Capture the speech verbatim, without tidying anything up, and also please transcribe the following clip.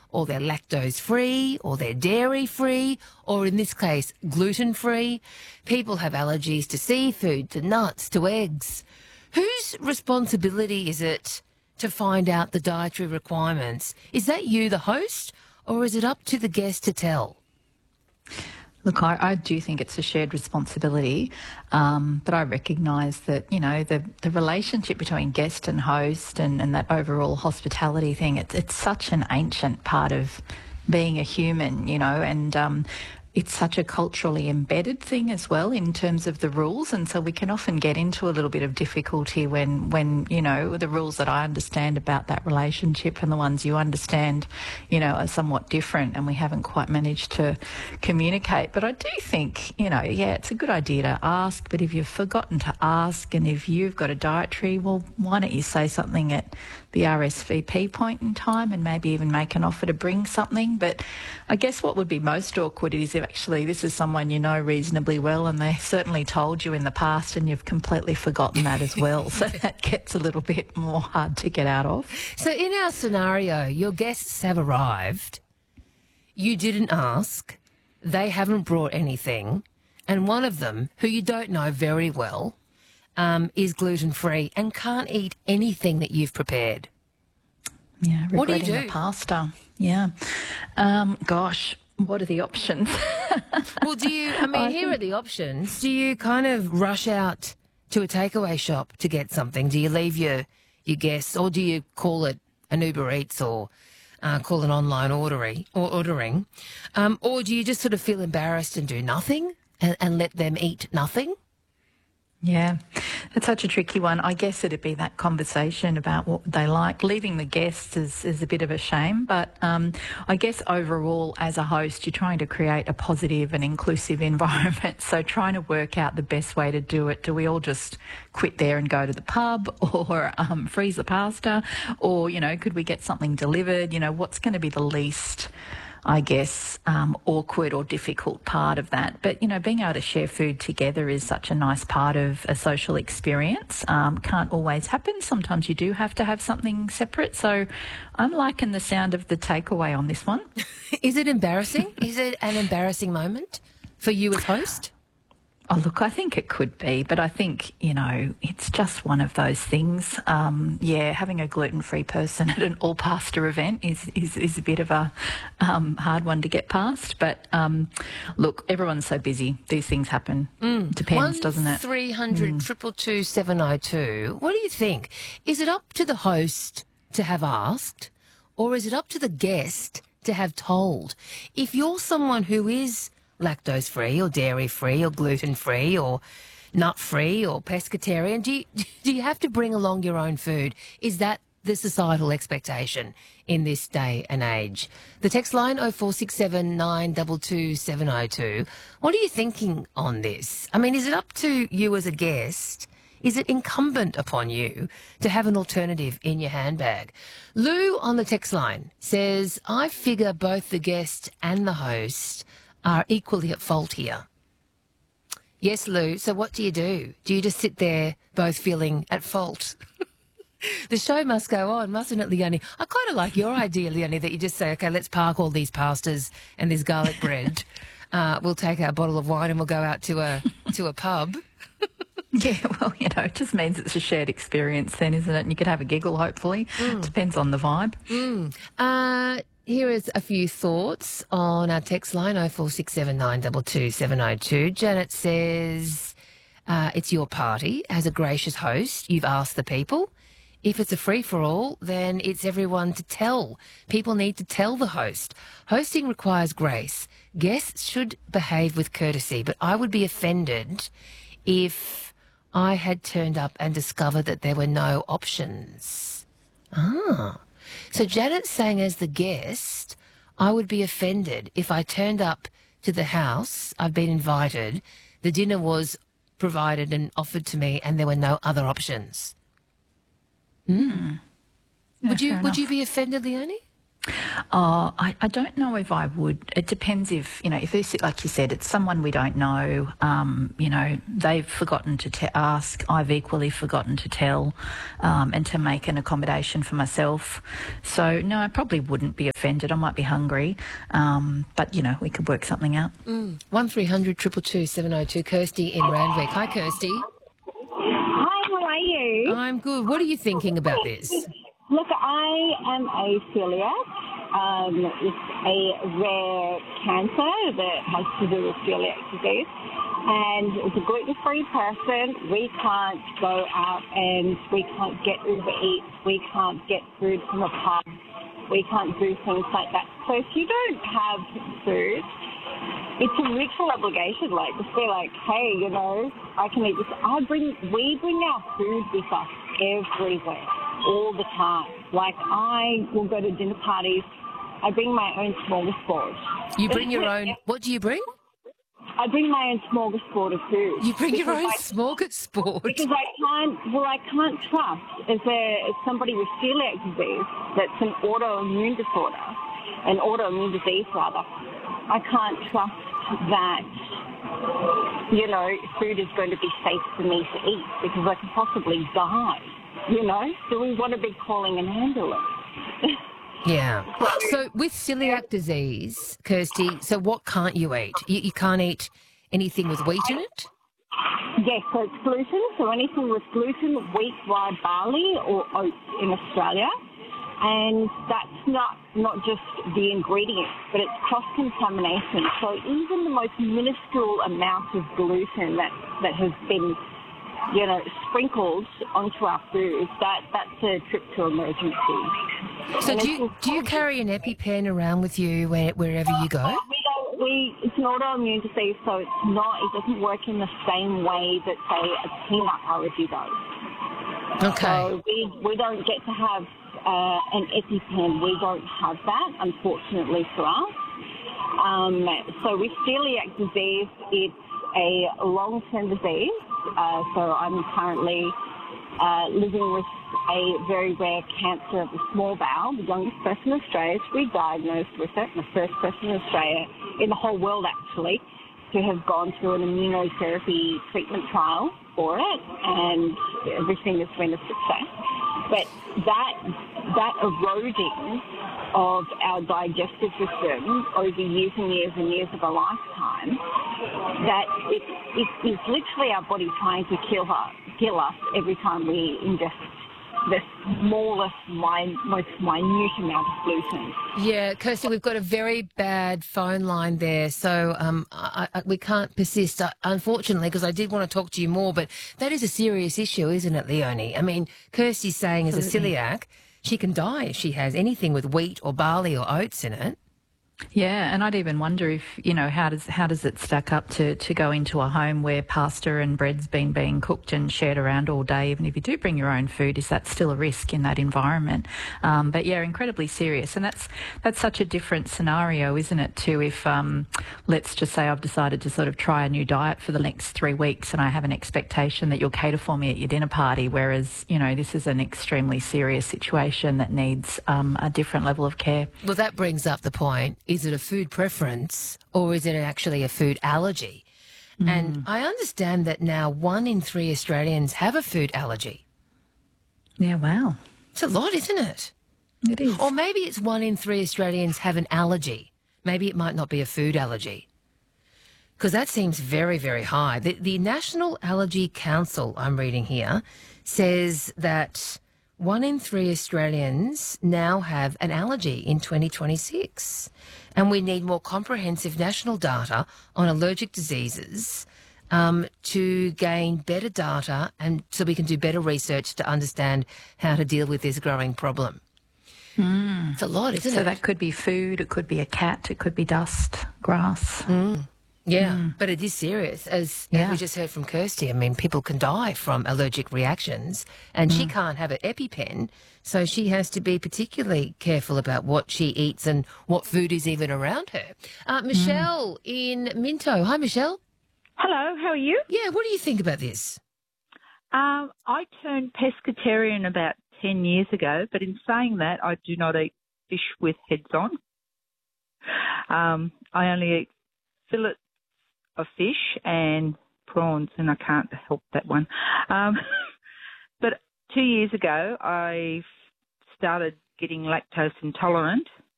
or they're lactose-free, or they're dairy-free, or in this case, gluten-free. People have allergies to seafood, to nuts, to eggs. Whose responsibility is it to find out the dietary requirements? Is that you, the host, or is it up to the guest to tell? Look, I, I do think it's a shared responsibility, um, but I recognise that, you know, the, the relationship between guest and host and, and that overall hospitality thing, it's, it's such an ancient part of being a human, you know, and um, it's such a culturally embedded thing as well in terms of the rules, and so we can often get into a little bit of difficulty when, when you know, the rules that I understand about that relationship and the ones you understand, you know, are somewhat different, and we haven't quite managed to communicate. But I do think, you know, yeah, it's a good idea to ask, but if you've forgotten to ask and if you've got a dietary, well, why don't you say something at the R S V P point in time and maybe even make an offer to bring something. But I guess what would be most awkward is if actually this is someone you know reasonably well and they certainly told you in the past and you've completely forgotten that as well. So that gets a little bit more hard to get out of. So in our scenario, your guests have arrived, you didn't ask, they haven't brought anything, and one of them, who you don't know very well, Um, is gluten-free and can't eat anything that you've prepared. Yeah, regretting what do you do? the pasta. Yeah. Um, gosh, what are the options? Well, do you, I mean, I here think- are the options. Do you kind of rush out to a takeaway shop to get something? Do you leave your, your guests, or do you call it an Uber Eats or uh, call an online ordering, or ordering? Um, or do you just sort of feel embarrassed and do nothing and, and let them eat nothing? Yeah, it's such a tricky one. I guess it'd be that conversation about what they like. Leaving the guests is, is a bit of a shame, but um, I guess overall as a host, you're trying to create a positive and inclusive environment. So trying to work out the best way to do it. Do we all just quit there and go to the pub, or um, freeze the pasta, or, you know, could we get something delivered? You know, what's going to be the least, I guess, um, awkward or difficult part of that. But, you know, being able to share food together is such a nice part of a social experience. Um, can't always happen. Sometimes you do have to have something separate. So I'm liking the sound of the takeaway on this one. Is it embarrassing? Is it an embarrassing moment for you as host? Oh, look, I think it could be, but I think, you know, it's just one of those things. Um, yeah, having a gluten-free person at an all-pasta event is, is, is a bit of a um, hard one to get past. But, um, look, everyone's so busy. These things happen. Mm. Depends, doesn't it? three hundred, Mm. two two two, seven oh two. What do you think? Is it up to the host to have asked, or is it up to the guest to have told? If you're someone who is lactose-free or dairy-free or gluten-free or nut-free or pescatarian, do you, do you have to bring along your own food? Is that the societal expectation in this day and age? The text line oh four six seven, nine two two, seven oh two. What are you thinking on this? I mean, is it up to you as a guest? Is it incumbent upon you to have an alternative in your handbag? Lou on the text line says, I figure both the guest and the host are equally at fault here. Yes, Lou. So what do you do? Do you just sit there both feeling at fault? The show must go on, mustn't it, Leonie? I kind of like your idea, Leonie, that you just say, okay, let's park all these pastas and this garlic bread. Uh, we'll take our bottle of wine and we'll go out to a to a pub. Yeah, well, you know, it just means it's a shared experience then, isn't it? And you could have a giggle, hopefully. Mm. Depends on the vibe. Mm. Uh, here is a few thoughts on our text line, oh four six seven, nine two two, seven oh two. Janet says, uh, it's your party. As a gracious host, you've asked the people. If it's a free-for-all, then it's everyone to tell. People need to tell the host. Hosting requires grace. Guests should behave with courtesy, but I would be offended if I had turned up and discovered that there were no options. Ah. So Janet's saying as the guest, I would be offended if I turned up to the house, I've been invited, the dinner was provided and offered to me and there were no other options. Mm. Yeah, would you fair would you enough. be offended, Leonie? Oh, I, I don't know if I would. It depends if, you know, if it's, like you said, it's someone we don't know, um, you know, they've forgotten to te- ask, I've equally forgotten to tell, um, and to make an accommodation for myself. So, no, I probably wouldn't be offended. I might be hungry, um, but, you know, we could work something out. Mm. one three hundred two two two seven oh two. Kirsty in Randwick. Hi, Kirsty. Hi, how are you? I'm good. What are you thinking about this? Look, I am a celiac. Um, it's a rare cancer that has to do with celiac disease. And as a gluten-free person, we can't go out and we can't get Uber Eats, we can't get food from a pub, we can't do things like that. So if you don't have food, it's a ritual obligation, like, just be like, hey, you know, I can eat this. I bring, we bring our food with us everywhere, all the time. Like, I will go to dinner parties, I bring my own smorgasbord. You bring your own, what do you bring? I bring my own smorgasbord of food. You bring your own I, smorgasbord? Because I can't, well, I can't trust, as, a, as somebody with celiac disease, that's an autoimmune disorder, an autoimmune disease, rather, I can't trust that, you know, food is going to be safe for me to eat because I could possibly die, you know? So we want to be calling an ambulance. Yeah. So with celiac disease, Kirsty, so what can't you eat? You, you can't eat anything with wheat in it? Yes, so it's gluten. So anything with gluten, wheat, rye, barley or oats in Australia. And that's not, not just the ingredients, but it's cross-contamination. So even the most minuscule amount of gluten that, that has been, you know, sprinkled onto our food, that, that's a trip to emergency. So and do you, do you carry an EpiPen around with you when, wherever you go? We don't, we, it's an autoimmune disease, so it's not, it doesn't work in the same way that, say, a peanut allergy does. Okay. So we, we don't get to have uh, an EpiPen. We don't have that, unfortunately for us. Um, so with celiac disease, it's a long-term disease. Uh, so I'm currently uh, living with a very rare cancer of the small bowel, the youngest person in Australia to be diagnosed with it, the first person in Australia, in the whole world actually, to have gone through an immunotherapy treatment trial for it, and everything has been a success. But that that eroding of our digestive system over years and years and years of a lifetime, that it, it is literally our body trying to kill us, kill us every time we ingest the smallest, min- most minute amount of gluten. Yeah, Kirsty, we've got a very bad phone line there, so um, I, I, we can't persist, uh, unfortunately, because I did want to talk to you more, but that is a serious issue, isn't it, Leonie? I mean, Kirsty's saying Absolutely. As a celiac, she can die if she has anything with wheat or barley or oats in it. Yeah, and I'd even wonder if, you know, how does how does it stack up to, to go into a home where pasta and bread's been being cooked and shared around all day, even if you do bring your own food, is that still a risk in that environment? Um, but yeah, incredibly serious. And that's that's such a different scenario, isn't it, to if, um, let's just say I've decided to sort of try a new diet for the next three weeks and I have an expectation that you'll cater for me at your dinner party, whereas, you know, this is an extremely serious situation that needs um, a different level of care. Well, that brings up the point. Is it a food preference or is it actually a food allergy? Mm. And I understand that now one in three Australians have a food allergy. Yeah, wow. It's a lot, isn't it? It is. Or maybe it's one in three Australians have an allergy. Maybe it might not be a food allergy. Because that seems very, very high. The, the National Allergy Council, I'm reading here, says that one in three Australians now have an allergy in twenty twenty-six. And we need more comprehensive national data on allergic diseases um, to gain better data and so we can do better research to understand how to deal with this growing problem. Mm. It's a lot, isn't so it? So that could be food, it could be a cat, it could be dust, grass. Mm. Yeah, mm. but it is serious. As yeah. we just heard from Kirsty, I mean, people can die from allergic reactions and mm. she can't have an EpiPen, so she has to be particularly careful about what she eats and what food is even around her. Uh, Michelle mm. in Minto. Hi, Michelle. Hello, how are you? Yeah, what do you think about this? Um, I turned pescatarian about ten years ago, but in saying that, I do not eat fish with heads on. Um, I only eat fillet of fish and prawns, and I can't help that one. Um, but two years ago, I started getting lactose intolerant,